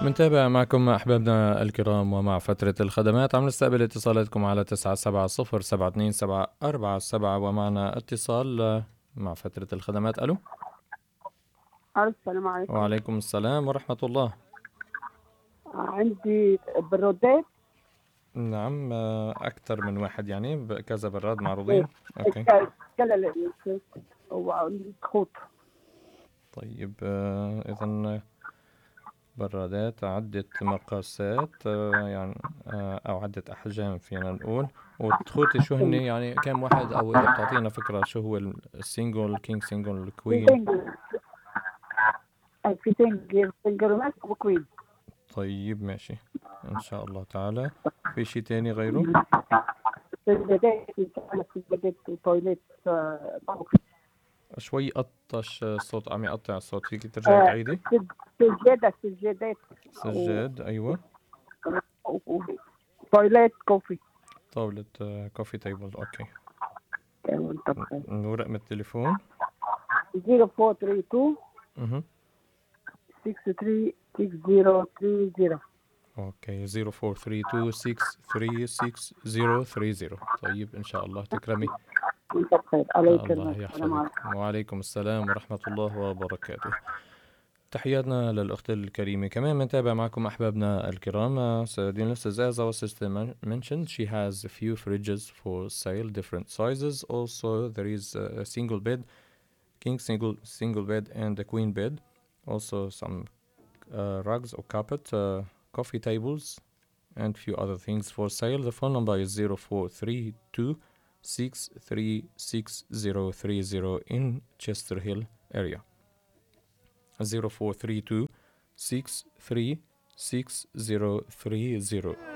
منتابع معكم أحبابنا الكرام ومع فترة الخدمات عم نستقبل اتصالاتكم على 970 7247 ومعنا اتصال مع فترة الخدمات. ألو. السلام عليكم. وعليكم السلام ورحمة الله. عندي برودات. نعم، أكثر من واحد يعني كذا براد معروضين. أوكي. كلا والخوط. طيب، إذا برادات عدة مقاسات، يعني أو عدة أحجام فينا نقول. وتخوتي شو هن يعني كم واحد، أو إذا بتعطينا فكرة شو هو السينجل، كينج سينجل، في كوين. سنجل سنجل ماسك وكوين. طيب ماشي إن شاء الله تعالى. في شي تاني غيره؟ سجادات وتويليت طبخ. شوي قطش الصوت، عم يقطع الصوت، فيك ترجعي تعيدي؟ سجادات سجاد، أيوة. تويليت كوفي. طاولة كوفي تيبل. أوكي. طبخ. ورقم التليفون؟ 0432 اها. 636030. اوكي، 0432636030. طيب ان شاء الله تكرمي. انت بخير. الله الله يكرمك. السلام يحفظك. عليكم. وعليكم السلام ورحمة الله وبركاته. تحياتنا للأخت الكريمة. كمان بنتابع معكم أحبابنا الكرام. So the nurse, as our sister mentioned, she has a few fridges for sale, different sizes. Also there is a single bed, king single bed and a queen bed. Also some rugs or carpet, coffee tables, and few other things for sale. The phone number is 0432 636030 in Chester Hill area. 0432 636030.